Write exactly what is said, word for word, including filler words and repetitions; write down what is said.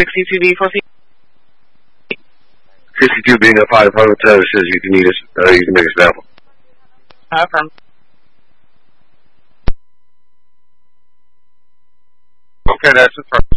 sixty-two B for sixty-two being a fire department services, you can use, uh, you can make a sample. Affirm. Okay, that's it.